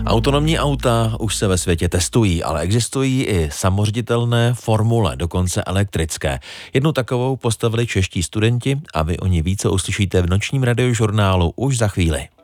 Autonomní auta už se ve světě testují, ale existují i samoředitelné formule, dokonce elektrické. Jednu takovou postavili čeští studenti a vy o ní více uslyšíte v nočním radiožurnálu už za chvíli.